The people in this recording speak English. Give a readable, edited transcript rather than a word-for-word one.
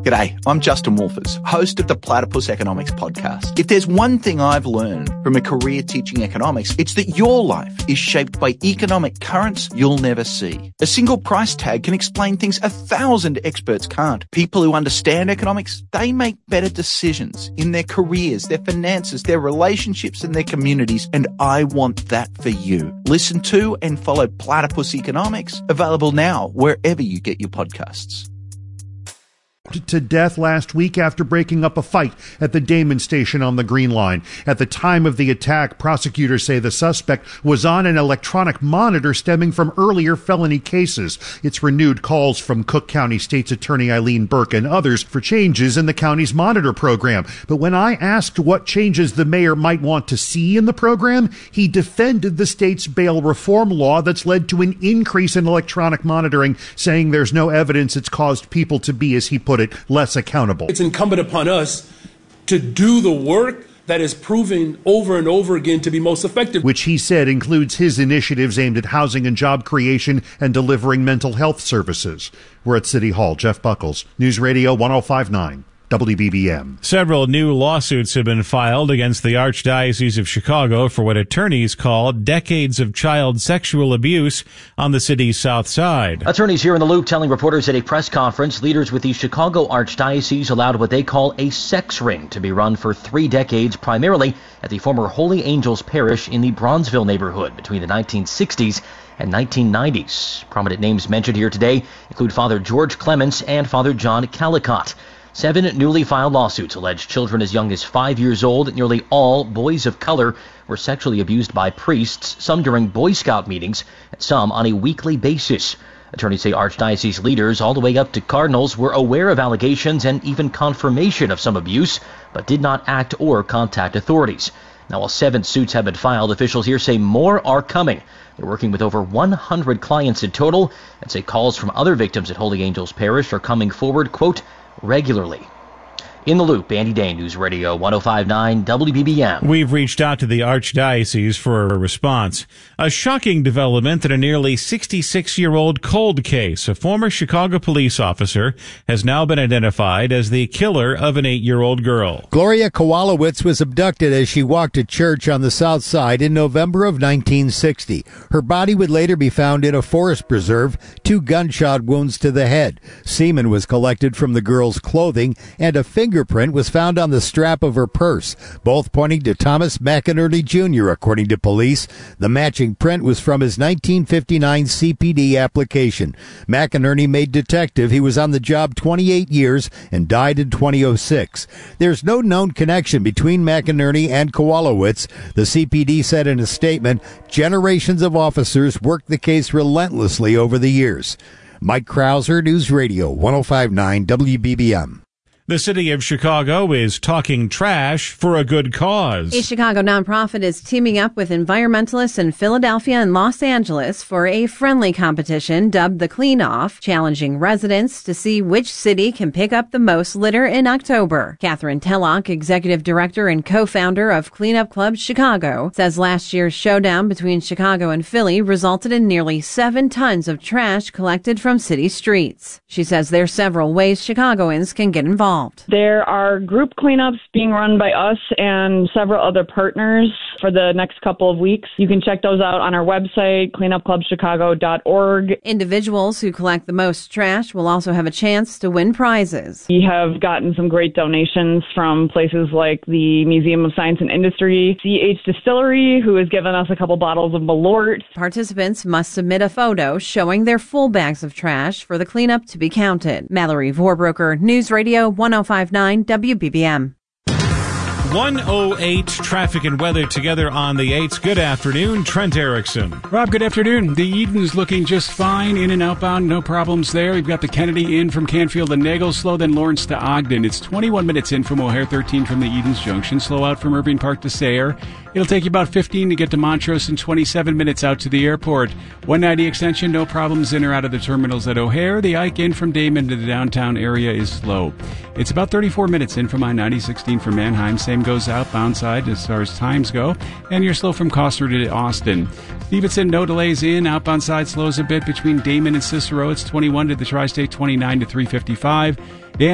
G'day, I'm Justin Wolfers, host of the Platypus Economics podcast. If there's one thing I've learned from a career teaching economics, it's that your life is shaped by economic currents you'll never see. A single price tag can explain things 1,000 experts can't. People who understand economics, they make better decisions in their careers, their finances, their relationships and their communities, and I want that for you. Listen to and follow Platypus Economics, available now wherever you get your podcasts. To death last week after breaking up a fight at the Damon station on the Green Line. At the time of the attack, prosecutors say the suspect was on an electronic monitor stemming from earlier felony cases. It's renewed calls from Cook County State's Attorney Eileen Burke and others for changes in the county's monitor program. But when I asked what changes the mayor might want to see in the program, he defended the state's bail reform law that's led to an increase in electronic monitoring, saying there's no evidence it's caused people to be, as he put it, less accountable. It's incumbent upon us to do the work that is proven over and over again to be most effective. Which he said includes his initiatives aimed at housing and job creation and delivering mental health services. We're at City Hall. Jeff Buckles, News Radio 1059. WBBM. Several new lawsuits have been filed against the Archdiocese of Chicago for what attorneys call decades of child sexual abuse on the city's south side. Attorneys here in the Loop telling reporters at a press conference leaders with the Chicago Archdiocese allowed what they call a sex ring to be run for 3 decades, primarily at the former Holy Angels Parish in the Bronzeville neighborhood between the 1960s and 1990s. Prominent names mentioned here today include Father George Clements and Father John Calicott. 7 newly filed lawsuits allege children as young as 5 years old, nearly all boys of color, were sexually abused by priests, some during Boy Scout meetings, and some on a weekly basis. Attorneys say Archdiocese leaders, all the way up to cardinals, were aware of allegations and even confirmation of some abuse, but did not act or contact authorities. Now, while 7 suits have been filed, officials here say more are coming. They're working with over 100 clients in total, and say calls from other victims at Holy Angels Parish are coming forward, quote, regularly. In the Loop, Andy Day, News Radio 1059 WBBM. We've reached out to the Archdiocese for a response. A shocking development in a nearly 66-year-old cold case. A former Chicago police officer has now been identified as the killer of an 8-year-old girl. Gloria Kowalowicz was abducted as she walked to church on the south side in November of 1960. Her body would later be found in a forest preserve, 2 gunshot wounds to the head. Semen was collected from the girl's clothing, and a fingerprint was found on the strap of her purse, both pointing to Thomas McInerney Jr., according to police. The matching print was from his 1959 CPD application. McInerney made detective. He was on the job 28 years and died in 2006. There's no known connection between McInerney and Kowalowicz. The CPD said in a statement, generations of officers worked the case relentlessly over the years. Mike Krauser, News Radio 1059 WBBM. The city of Chicago is talking trash for a good cause. A Chicago nonprofit is teaming up with environmentalists in Philadelphia and Los Angeles for a friendly competition dubbed the Clean Off, challenging residents to see which city can pick up the most litter in October. Catherine Tellock, executive director and co-founder of Cleanup Club Chicago, says last year's showdown between Chicago and Philly resulted in nearly 7 tons of trash collected from city streets. She says there are several ways Chicagoans can get involved. There are group cleanups being run by us and several other partners for the next couple of weeks. You can check those out on our website, cleanupclubchicago.org. Individuals who collect the most trash will also have a chance to win prizes. We have gotten some great donations from places like the Museum of Science and Industry, CH Distillery, who has given us a couple bottles of Malort. Participants must submit a photo showing their full bags of trash for the cleanup to be counted. Mallory Vorbroker, News Radio 1059 WBBM. 108 traffic and weather together on the 8s. Good afternoon, Trent Erickson. Rob, good afternoon. The Eden's looking just fine, in and outbound, no problems there. We've got the Kennedy in from Canfield to Nagel, slow then Lawrence to Ogden. It's 21 minutes in from O'Hare, 13 from the Eden's Junction, slow out from Irving Park to Sayre. It'll take you about 15 to get to Montrose and 27 minutes out to the airport. 190 extension, no problems in or out of the terminals at O'Hare. The Ike in from Damon to the downtown area is slow. It's about 34 minutes in from I-9016 from Mannheim. Same goes outbound side as far as times go. And you're slow from Coster to Austin. Stevenson, no delays in. Outbound side slows a bit between Damon and Cicero. It's 21 to the Tri-State, 29 to 355.